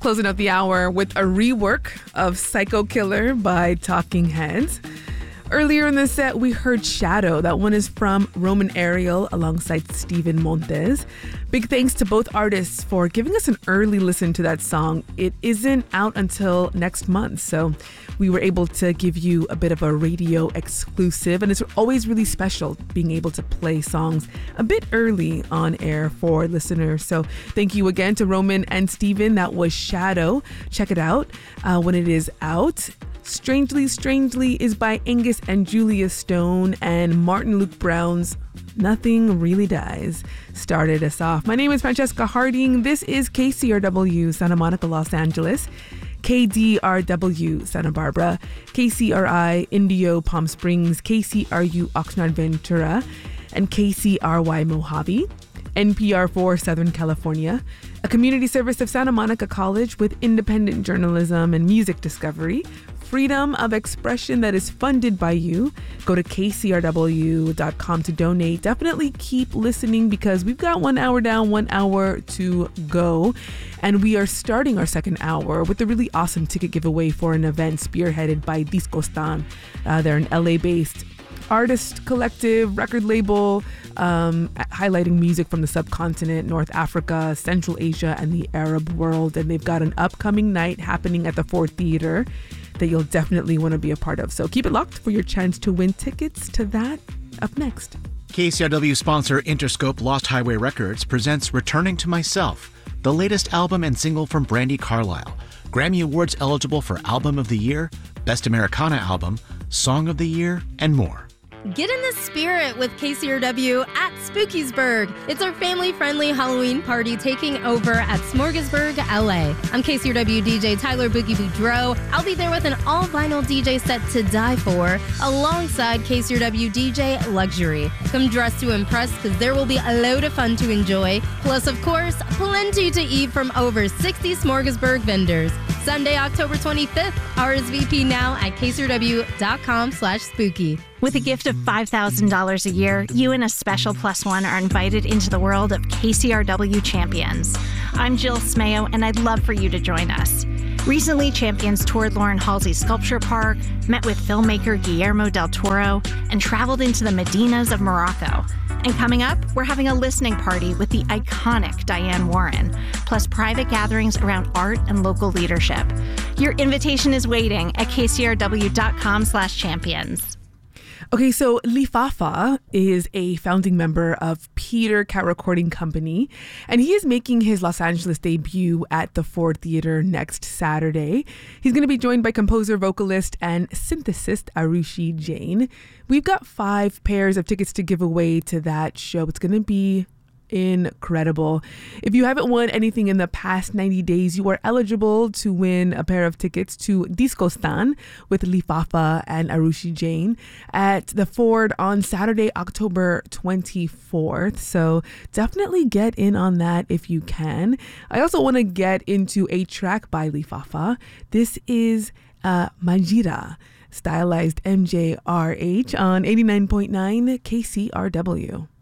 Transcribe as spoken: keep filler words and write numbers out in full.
closing out the hour with a rework of Psycho Killer by Talking Heads. Earlier in the set, we heard Shadow. That one is from Roman Ariel alongside Steven Montes. Big thanks to both artists for giving us an early listen to that song. It isn't out until next month, so we were able to give you a bit of a radio exclusive, and it's always really special being able to play songs a bit early on air for listeners. So thank you again to Roman and Steven. That was Shadow. Check it out uh, when it is out. Strangely, Strangely is by Angus and Julia Stone, and Martin Luke Brown's Nothing Really Dies started us off. My name is Francesca Harding. This is K C R W Santa Monica, Los Angeles, K D R W Santa Barbara, K C R I Indio Palm Springs, K C R U Oxnard Ventura, and K C R Y Mojave. N P R for Southern California, a community service of Santa Monica College with independent journalism and music discovery, freedom of expression that is funded by you. Go to K C R W dot com to donate. Definitely keep listening because we've got one hour down, one hour to go. And we are starting our second hour with a really awesome ticket giveaway for an event spearheaded by Disco Stan. Uh, they're an L A-based artist collective, record label, um, highlighting music from the subcontinent, North Africa, Central Asia, and the Arab world. And they've got an upcoming night happening at the Ford Theater that you'll definitely want to be a part of. So keep it locked for your chance to win tickets to that up next. K C R W sponsor Interscope Lost Highway Records presents Returning to Myself, the latest album and single from Brandi Carlile. Grammy Awards eligible for Album of the Year, Best Americana Album, Song of the Year, and more. Get in the spirit with K C R W at Spookiesburg. It's our family-friendly Halloween party taking over at Smorgasburg, L A. I'm K C R W D J Tyler Boogie Boudreau. I'll be there with an all-vinyl D J set to die for, alongside K C R W D J Luxury. Come dressed to impress because there will be a load of fun to enjoy. Plus, of course, plenty to eat from over sixty Smorgasburg vendors. Sunday, October twenty-fifth. R S V P now at K C R W dot com slash spooky. With a gift of five thousand dollars a year, you and a special plus one are invited into the world of K C R W Champions. I'm Jill Smayo, and I'd love for you to join us. Recently, Champions toured Lauren Halsey's Sculpture Park, met with filmmaker Guillermo del Toro, and traveled into the Medinas of Morocco. And coming up, we're having a listening party with the iconic Diane Warren, plus private gatherings around art and local leadership. Your invitation is waiting at K C R W dot com slash champions. Okay, so Lifafa is a founding member of Peter Cat Recording Company, and he is making his Los Angeles debut at the Ford Theater next Saturday. He's going to be joined by composer, vocalist, and synthesist Arushi Jain. We've got five pairs of tickets to give away to that show. It's going to be incredible. If you haven't won anything in the past ninety days, you are eligible to win a pair of tickets to Disco Stan with Lifafa and Arushi Jain at the Ford on Saturday, October twenty-fourth. So definitely get in on that if you can. I also want to get into a track by Lifafa. This is uh, Majira, stylized M J R H on eighty-nine point nine K C R W.